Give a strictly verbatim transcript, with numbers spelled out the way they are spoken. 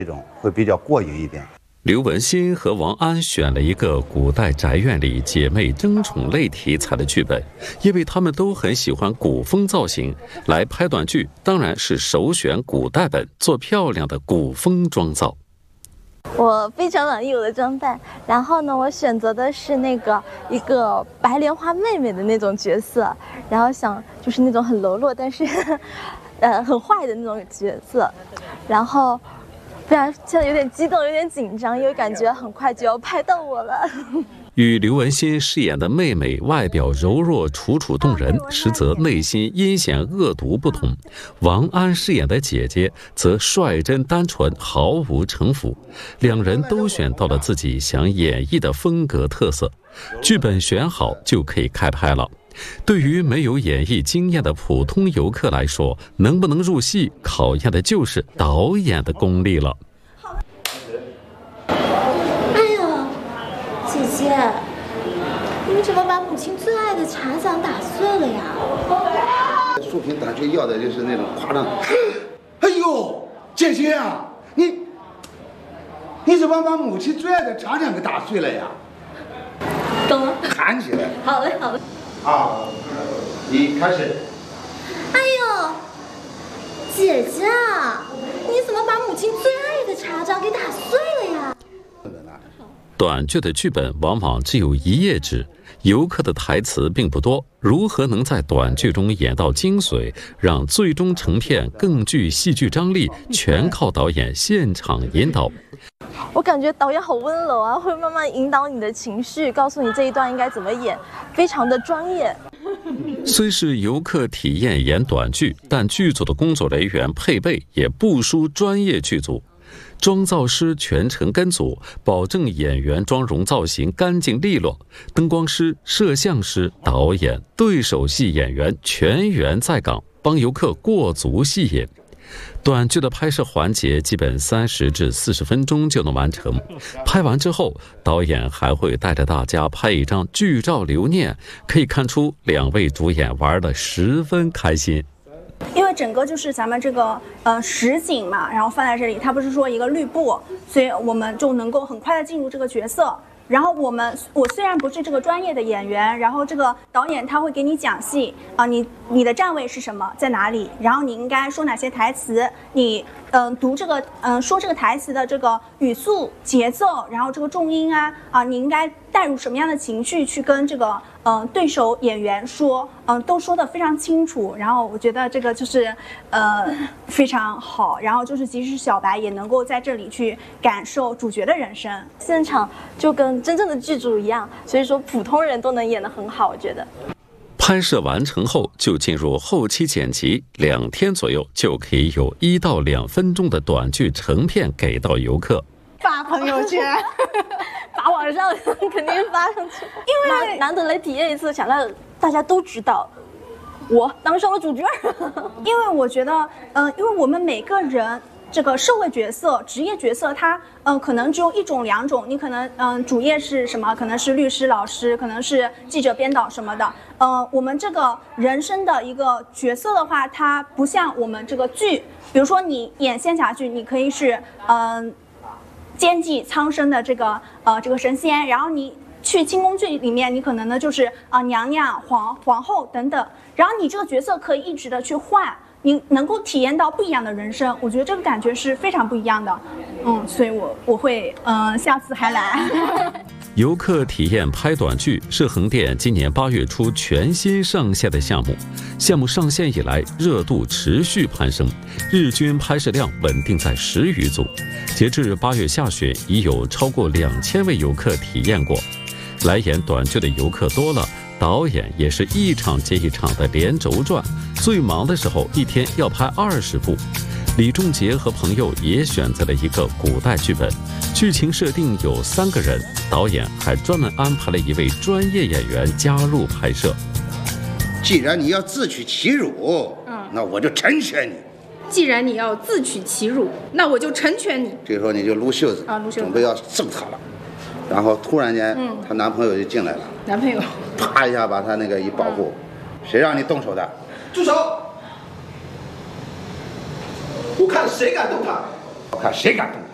这种会比较过瘾一点。 刘文新和王安选了一个古代宅院里姐妹争宠类题材的剧本，因为他们都很喜欢古风造型，来拍短剧当然是首选古代本，做漂亮的古风妆造。 我非常满意我的装扮，然后呢，我选择的是那个一个白莲花妹妹的那种角色，然后想就是那种很柔弱但是呃很坏的那种角色，然后非常现在有点激动，有点紧张，因为感觉很快就要拍到我了。 与刘文新饰演的妹妹外表柔弱楚楚动人，实则内心阴险恶毒不同。王安饰演的姐姐则率真单纯，毫无城府。两人都选到了自己想演绎的风格特色，剧本选好就可以开拍了。对于没有演艺经验的普通游客来说，能不能入戏，考验的就是导演的功力了。 姐姐，你们怎么把母亲最爱的茶盏打碎了呀？ 素萍短剧要的就是那种夸张。哎呦，姐姐啊，你你怎么把母亲最爱的茶盏给打碎了呀？ 懂了， 喊起来。 好嘞，好嘞。 啊，你开始。 哎呦，姐姐啊，你怎么把母亲最爱的茶盏给打碎了呀？ 短剧的剧本往往只有一页纸，游客的台词并不多，如何能在短剧中演到精髓，让最终成片更具戏剧张力，全靠导演现场引导。 我感觉导演好温柔啊，会慢慢引导你的情绪，告诉你这一段应该怎么演，非常的专业。 虽是游客体验演短剧，但剧组的工作人员配备也不输专业剧组。妆造师全程跟组，保证演员妆容造型干净利落；灯光师、摄像师、导演、对手戏演员全员在岗，帮游客过足戏瘾。短剧的拍摄环节基本三十至四十分钟就能完成。拍完之后，导演还会带着大家拍一张剧照留念，可以看出两位主演玩得十分开心。 因为整个就是咱们这个呃实景嘛，然后放在这里，它不是说一个绿布，所以我们就能够很快的进入这个角色。然后我们我虽然不是这个专业的演员，然后这个导演他会给你讲戏啊、呃，你你的站位是什么，在哪里，然后你应该说哪些台词，你嗯、呃、读这个嗯、呃、说这个台词的这个语速、节奏，然后这个重音啊啊、呃，你应该带入什么样的情绪去跟这个嗯、呃、对手演员说，嗯、呃、都说得非常清楚。然后我觉得这个就是呃非常好，然后就是即使小白也能够在这里去感受主角的人生。 现场就跟真正的剧组一样，所以说普通人都能演得很好，我觉得。 拍摄完成后就进入后期剪辑，两天左右就可以有一到两分钟的短剧成片给到游客。 发朋友圈， 发网上肯定发上去，因为难难得来体验一次，想让大家都知道我当上了主角。 因为我觉得，嗯、呃，因为我们每个人。这个社会角色、职业角色，它嗯、呃、可能只有一种、两种。你可能嗯、呃、主业是什么？可能是律师、老师，可能是记者、编导什么的。呃，我们这个人生的一个角色的话，它不像我们这个剧，比如说你演仙侠剧，你可以是嗯、呃、兼济苍生的这个呃这个神仙，然后你去清宫剧里面，你可能呢就是啊、呃、娘娘、皇皇后等等，然后你这个角色可以一直的去换。你能够体验到不一样的人生，我觉得这个感觉是非常不一样的，嗯，所以我我会嗯、呃、下次还来。 游客体验拍短剧是横店今年八月初全新上线的项目，项目上线以来热度持续攀升，日均拍摄量稳定在十余组，截至八月下旬已有超过两千位游客体验过。来演短剧的游客多了，导演也是一场接一场的连轴转，最忙的时候一天要拍二十部。李仲杰和朋友也选择了一个古代剧本，剧情设定有三个人，导演还专门安排了一位专业演员加入拍摄。 既然你要自取其辱，嗯，那我就成全你。 既然你要自取其辱，那我就成全你。 这时候你就撸袖子啊，撸袖子，准备要揍他了。然后突然间，嗯，她男朋友就进来了。 男朋友， 啪一下把她那个一保护，嗯、谁让你动手的？ 住手！我看谁敢动他！ 我看谁敢动他！